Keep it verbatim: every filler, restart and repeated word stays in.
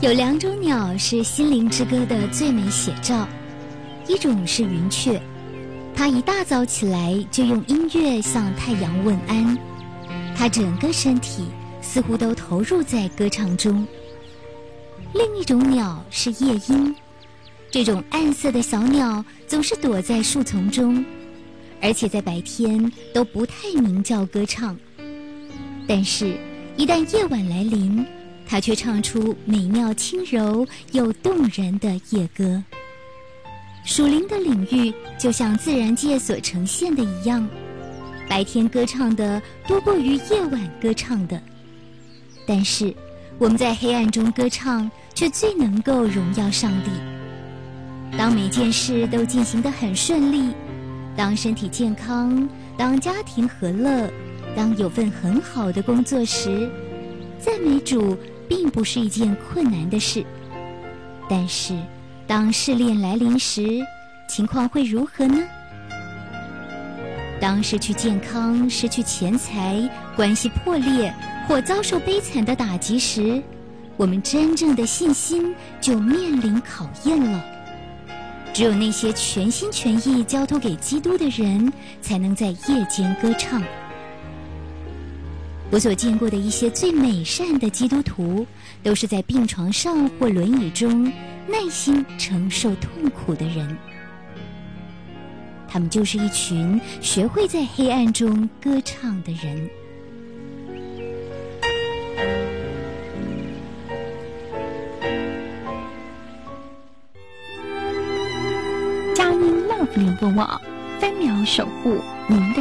有两种鸟是心灵之歌的最美写照，一种是云雀，它一大早起来就用音乐向太阳问安，它整个身体似乎都投入在歌唱中。另一种鸟是夜莺，这种暗色的小鸟总是躲在树丛中，而且在白天都不太鸣叫歌唱，但是一旦夜晚来临，它却唱出美妙轻柔又动人的夜歌。属灵的领域就像自然界所呈现的一样，白天歌唱的多过于夜晚歌唱的，但是我们在黑暗中歌唱却最能够荣耀上帝。当每件事都进行得很顺利，当身体健康，当家庭和乐，当有份很好的工作时，赞美主并不是一件困难的事。但是当试炼来临时，情况会如何呢？当失去健康、失去钱财、关系破裂或遭受悲惨的打击时，我们真正的信心就面临考验了。只有那些全心全意交托给基督的人，才能在夜间歌唱。我所见过的一些最美善的基督徒，都是在病床上或轮椅中耐心承受痛苦的人。他们就是一群学会在黑暗中歌唱的人。 佳音 Love 联播网，分秒守护您的